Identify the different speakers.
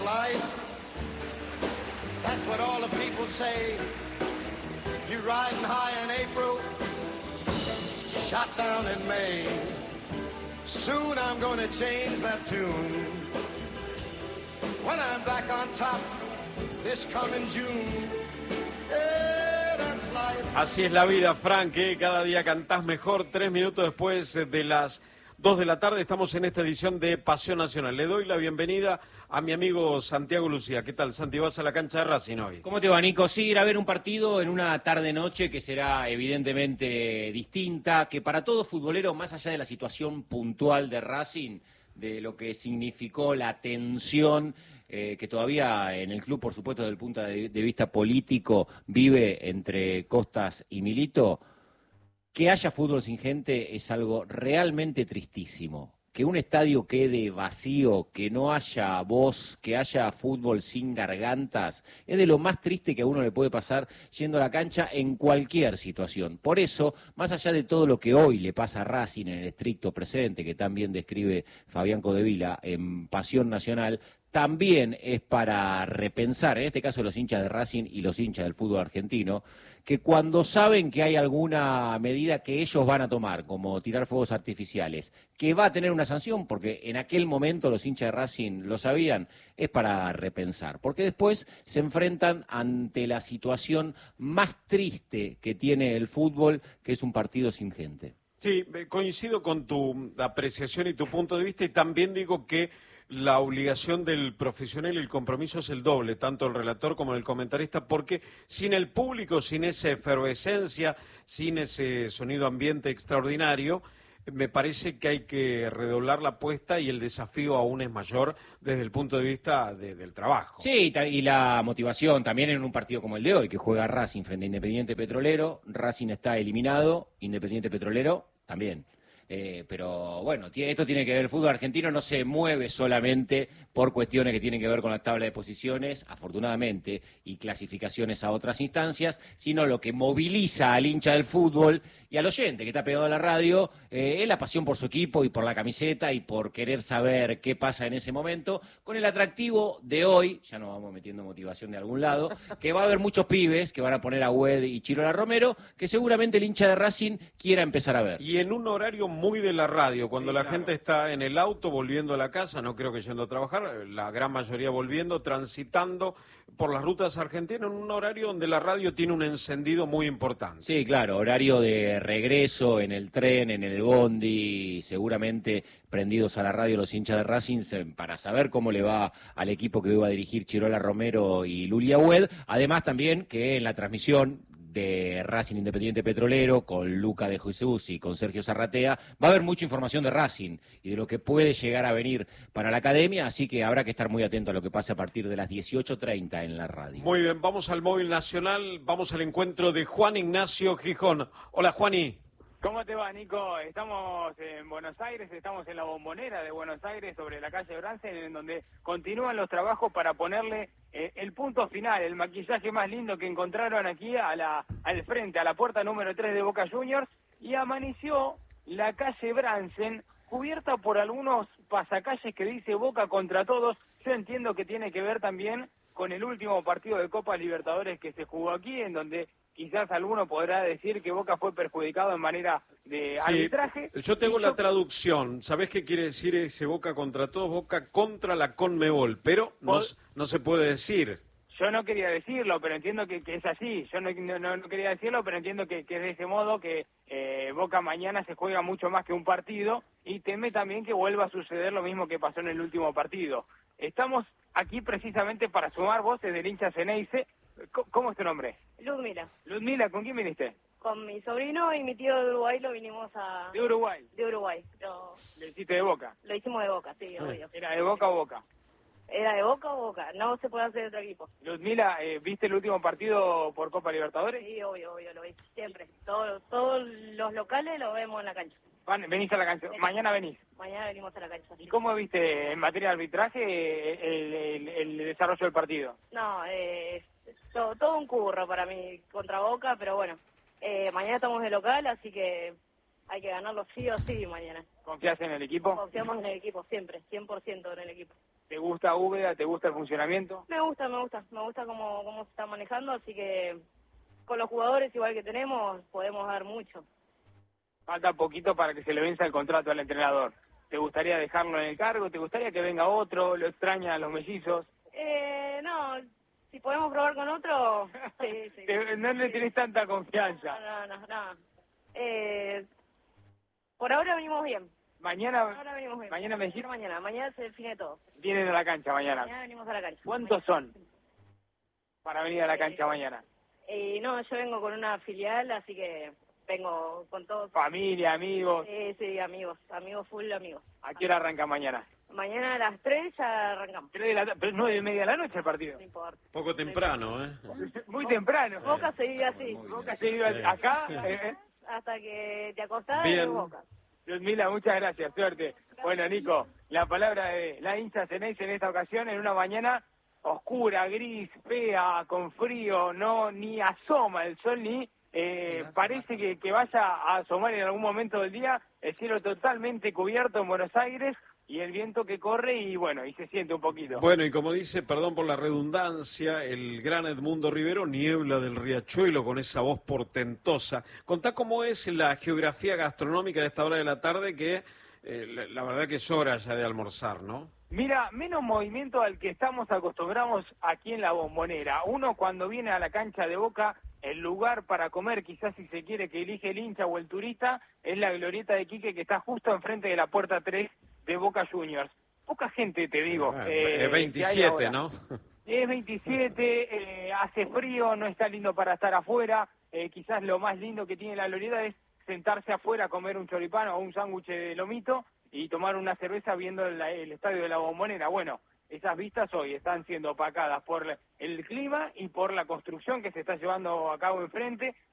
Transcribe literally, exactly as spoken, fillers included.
Speaker 1: life. That's what all the people say. You riding high in April, shot down in May. Soon I'm gonna change that tune. When I'm back on top this coming June. Yeah, that's life.
Speaker 2: Así es la vida, Frank, ¿eh? Cada día cantás mejor. Tres minutos después de las dos de la tarde estamos en esta edición de Pasión Nacional. Le doy la bienvenida a mi amigo Santiago Lucía. ¿Qué tal, Santi? ¿Vas a la cancha de Racing hoy?
Speaker 3: ¿Cómo te va, Nico? Sí, ir a ver un partido en una tarde-noche que será evidentemente distinta, que para todo futbolero, más allá de la situación puntual de Racing, de lo que significó la tensión eh, que todavía en el club, por supuesto, desde el punto de, de vista político, vive entre Costas y Milito, que haya fútbol sin gente es algo realmente tristísimo. Que un estadio quede vacío, que no haya voz, que haya fútbol sin gargantas, es de lo más triste que a uno le puede pasar yendo a la cancha en cualquier situación. Por eso, más allá de todo lo que hoy le pasa a Racing en el estricto presente, que también describe Fabián Codevila en Pasión Nacional, también es para repensar, en este caso los hinchas de Racing y los hinchas del fútbol argentino, que cuando saben que hay alguna medida que ellos van a tomar, como tirar fuegos artificiales, que va a tener una sanción, porque en aquel momento los hinchas de Racing lo sabían, es para repensar. Porque después se enfrentan ante la situación más triste que tiene el fútbol, que es un partido sin gente.
Speaker 2: Sí, coincido con tu apreciación y tu punto de vista, y también digo que la obligación del profesional y el compromiso es el doble, tanto el relator como el comentarista, porque sin el público, sin esa efervescencia, sin ese sonido ambiente extraordinario, me parece que hay que redoblar la apuesta y el desafío aún es mayor desde el punto de vista de, del trabajo.
Speaker 3: Sí, y la motivación también en un partido como el de hoy, que juega Racing frente a Independiente Petrolero. Racing está eliminado, Independiente Petrolero también. Eh, pero bueno, esto tiene que ver, el fútbol argentino no se mueve solamente por cuestiones que tienen que ver con la tabla de posiciones, afortunadamente, y clasificaciones a otras instancias, sino lo que moviliza al hincha del fútbol y al oyente que está pegado a la radio, eh, es la pasión por su equipo y por la camiseta y por querer saber qué pasa en ese momento, con el atractivo de hoy, ya nos vamos metiendo motivación de algún lado, que va a haber muchos pibes que van a poner a Güed y Chirola Romero, que seguramente el hincha de Racing quiera empezar a ver.
Speaker 2: Y en un horario muy de la radio, cuando sí, la claro. gente está en el auto volviendo a la casa, no creo que yendo a trabajar, la gran mayoría volviendo, transitando por las rutas argentinas, en un horario donde la radio tiene un encendido muy importante.
Speaker 3: Sí, claro, horario de regreso en el tren, en el bondi, seguramente prendidos a la radio los hinchas de Racing para saber cómo le va al equipo que iba a dirigir Chirola Romero y Lulia Güed, además también que en la transmisión de Racing Independiente Petrolero, con Luca de Jesús y con Sergio Zarratea, va a haber mucha información de Racing y de lo que puede llegar a venir para la academia, así que habrá que estar muy atento a lo que pase a partir de las dieciocho treinta en la radio.
Speaker 2: Muy bien, vamos al móvil nacional, vamos al encuentro de Juan Ignacio Gijón. Hola, Juani.
Speaker 4: ¿Cómo te va, Nico? Estamos en Buenos Aires, estamos en la Bombonera de Buenos Aires, sobre la calle Bransen, en donde continúan los trabajos para ponerle eh, el punto final, el maquillaje más lindo que encontraron aquí a la, al frente, a la puerta número tres de Boca Juniors, y amaneció la calle Bransen cubierta por algunos pasacalles que dice Boca contra todos. Yo entiendo que tiene que ver también con el último partido de Copa Libertadores que se jugó aquí, en donde quizás alguno podrá decir que Boca fue perjudicado en manera de sí, arbitraje.
Speaker 2: Yo tengo la traducción. ¿Sabés qué quiere decir ese Boca contra todos? Boca contra la Conmebol, pero no, no se puede decir.
Speaker 4: Yo no quería decirlo, pero entiendo que, que es así. Yo no, no, no quería decirlo, pero entiendo que, que es de ese modo, que eh, Boca mañana se juega mucho más que un partido y teme también que vuelva a suceder lo mismo que pasó en el último partido. Estamos aquí precisamente para sumar voces del hincha Ceneice. ¿Cómo es tu nombre?
Speaker 5: Ludmila.
Speaker 4: Ludmila, ¿con quién viniste?
Speaker 5: Con mi sobrino y mi tío de Uruguay lo vinimos a...
Speaker 4: ¿De Uruguay?
Speaker 5: De Uruguay. Lo...
Speaker 4: ¿Le hiciste de Boca?
Speaker 5: Lo hicimos de Boca, sí, obvio.
Speaker 4: ¿Era de Boca o Boca?
Speaker 5: Era de Boca o Boca, no se puede hacer otro equipo.
Speaker 4: Ludmila, eh, ¿viste el último partido por Copa Libertadores?
Speaker 5: Sí, obvio, obvio, lo vi, siempre. Todos, todos los locales lo vemos en la cancha.
Speaker 4: Venís a la cancha, mañana venís.
Speaker 5: Mañana venimos a la cancha.
Speaker 4: ¿Y cómo viste en materia de arbitraje el, el, el desarrollo del partido?
Speaker 5: No, eh, todo, todo un curro para mí contra Boca, pero bueno, eh, mañana estamos de local, así que hay que ganarlo sí o sí mañana.
Speaker 4: ¿Confías en el equipo?
Speaker 5: Confiamos en el equipo, siempre, cien por ciento en el equipo.
Speaker 4: ¿Te gusta Úbeda? ¿Te gusta el funcionamiento?
Speaker 5: Me gusta, me gusta, me gusta cómo, cómo se está manejando, así que con los jugadores igual que tenemos podemos dar mucho.
Speaker 4: Falta poquito para que se le venza el contrato al entrenador. ¿Te gustaría dejarlo en el cargo? ¿Te gustaría que venga otro? ¿Lo extrañan los mellizos?
Speaker 5: Eh, no, si podemos probar con otro, sí, sí.
Speaker 4: Te- no le tenés tanta confianza.
Speaker 5: No, no, no, no. Eh, por ahora venimos bien. Por
Speaker 4: Mañana,
Speaker 5: ahora venimos bien.
Speaker 4: mañana me dijiste,
Speaker 5: Mañana, mañana se define todo.
Speaker 4: vienen a la cancha mañana.
Speaker 5: Mañana venimos a la cancha.
Speaker 4: ¿Cuántos son para venir a la cancha mañana?
Speaker 5: Eh, no, yo vengo con una filial, así que vengo con todos.
Speaker 4: Familia, amigos.
Speaker 5: Sí, sí, amigos, amigos full amigos.
Speaker 4: ¿A qué hora arranca mañana?
Speaker 5: Mañana a las tres ya arrancamos.
Speaker 4: Tres de la ta- pero nueve y media de la noche el partido.
Speaker 5: No importa.
Speaker 2: Poco temprano, ¿eh?
Speaker 4: Muy temprano.
Speaker 5: Boca se vive así.
Speaker 4: Boca se vive acá. eh,
Speaker 5: Hasta que te acostás
Speaker 2: Bien.
Speaker 5: es Boca.
Speaker 4: Ludmila, muchas gracias, suerte. Bueno, Nico, la palabra de la hincha Ceneice en esta ocasión, en una mañana oscura, gris, fea, con frío, no ni asoma el sol ni eh, parece que, que vaya a asomar en algún momento del día, el cielo totalmente cubierto en Buenos Aires y el viento que corre y bueno, y se siente un poquito.
Speaker 2: Bueno, y como dice, perdón por la redundancia, el gran Edmundo Rivero, niebla del Riachuelo con esa voz portentosa. Contá cómo es la geografía gastronómica de esta hora de la tarde, que eh, la, la verdad que es hora ya de almorzar, ¿no?
Speaker 4: Mira, menos movimiento al que estamos acostumbrados aquí en la Bombonera. Uno cuando viene a la cancha de Boca, el lugar para comer, quizás si se quiere que elige el hincha o el turista, es la glorieta de Quique que está justo enfrente de la puerta tres de Boca Juniors. Poca gente, te digo.
Speaker 2: Bueno,
Speaker 4: eh,
Speaker 2: es
Speaker 4: que hay
Speaker 2: veintisiete,
Speaker 4: ahora.
Speaker 2: ¿no?
Speaker 4: Es veintisiete, eh, hace frío, no está lindo para estar afuera. Eh, quizás lo más lindo que tiene la glorieta es sentarse afuera a comer un choripán o un sándwich de lomito y tomar una cerveza viendo el, el estadio de la Bombonera. Bueno, esas vistas hoy están siendo opacadas por el clima y por la construcción que se está llevando a cabo enfrente.